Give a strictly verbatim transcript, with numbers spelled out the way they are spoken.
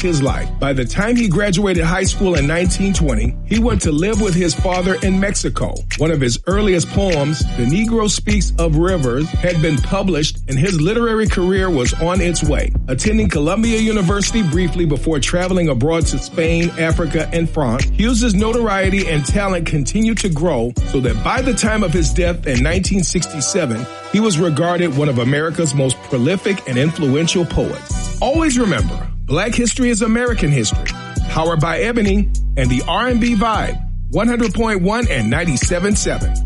his life. By the time he graduated high school in nineteen twenty, he went to live with his father in Mexico. One of his earliest poems, The Negro Speaks of Rivers, had been published and his literary career was on its way. Attending Columbia University briefly before traveling abroad to Spain, Africa, and France, Hughes's notoriety and talent continued to grow so that by the time of his death in nineteen sixty-seven, he was regarded one of America's most prolific and influential poets. Always remember, Black history is American history. Powered by Ebony and the R and B Vibe, one hundred point one and ninety-seven point seven.